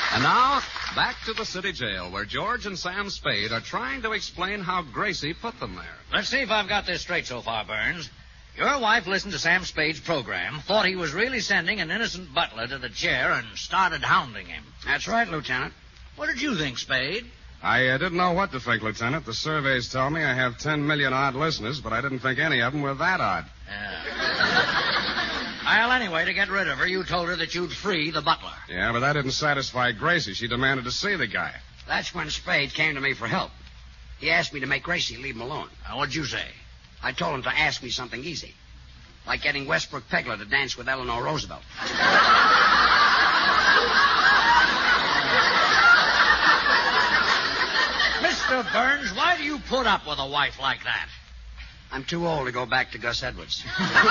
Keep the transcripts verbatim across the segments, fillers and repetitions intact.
And now, back to the city jail, where George and Sam Spade are trying to explain how Gracie put them there. Let's see if I've got this straight so far, Burns. Your wife listened to Sam Spade's program, thought he was really sending an innocent butler to the chair, and started hounding him. That's right, Lieutenant. What did you think, Spade? I uh, didn't know what to think, Lieutenant. The surveys tell me I have ten million odd listeners, but I didn't think any of them were that odd. Yeah. Well, anyway, to get rid of her, you told her that you'd free the butler. Yeah, but that didn't satisfy Gracie. She demanded to see the guy. That's when Spade came to me for help. He asked me to make Gracie leave him alone. Now, what'd you say? I told him to ask me something easy, like getting Westbrook Pegler to dance with Eleanor Roosevelt. Mister Burns, why do you put up with a wife like that? I'm too old to go back to Gus Edwards.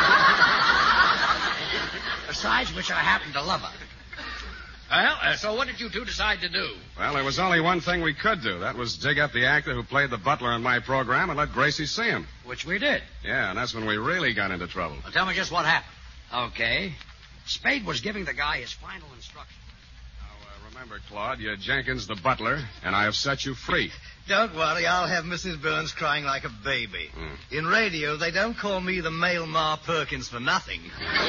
Besides which, I happen to love her. Well, uh, so what did you two decide to do? Well, there was only one thing we could do. That was dig up the actor who played the butler in my program and let Gracie see him. Which we did. Yeah, and that's when we really got into trouble. Well, tell me just what happened. Okay. Spade was giving the guy his final instructions. Now, uh, remember, Claude, you're Jenkins the butler, and I have set you free. Don't worry, I'll have Missus Burns crying like a baby. Mm. In radio, they don't call me the male Ma Perkins for nothing.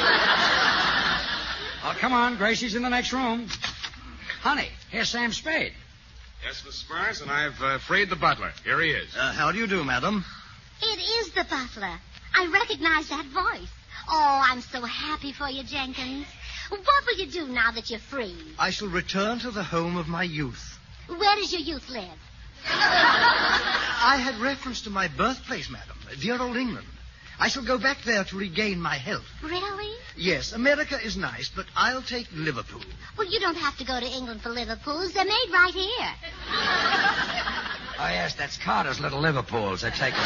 Oh, come on, Gracie's in the next room. Honey, here's Sam Spade. Yes, Miss Burns, and I've uh, freed the butler. Here he is. Uh, how do you do, madam? It is the butler. I recognize that voice. Oh, I'm so happy for you, Jenkins. What will you do now that you're free? I shall return to the home of my youth. Where does your youth live? I had reference to my birthplace, madam, dear old England. I shall go back there to regain my health. Really? Yes, America is nice, but I'll take Liverpool. Well, you don't have to go to England for Liverpools. They're made right here. Oh, yes, that's Carter's little Liverpools. They take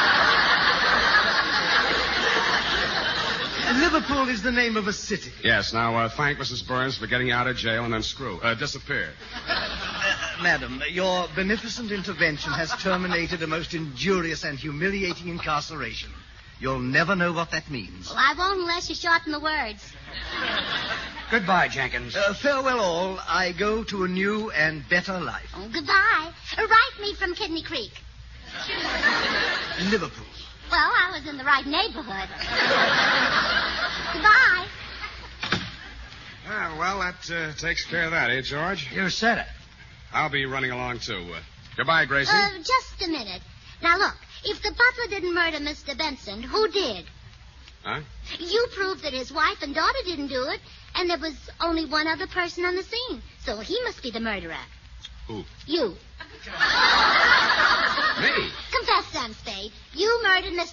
Liverpool is the name of a city. Yes, now, uh, thank Missus Burns for getting you out of jail and then screw. Uh, disappear. Uh, madam, your beneficent intervention has terminated a most injurious and humiliating incarceration. You'll never know what that means. Well, I won't unless you shorten the words. Goodbye, Jenkins. Uh, farewell all. I go to a new and better life. Oh, goodbye. Write me from Kidney Creek. Liverpool. Well, I was in the right neighborhood. Goodbye. Ah, well, that uh, takes care of that, eh, George? You said it. I'll be running along, too. Uh, goodbye, Gracie. Uh, just a minute. Now, look, if the butler didn't murder Mister Benson, who did? Huh? You proved that his wife and daughter didn't do it, and there was only one other person on the scene. So he must be the murderer. Who? You. Me? Confess, Sam Spade. You murdered Mister